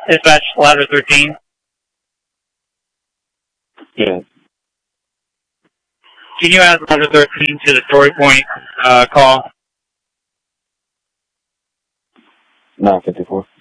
Dispatch, ladder 13. Yeah. Can you add ladder 13 to the Story Point call? 954.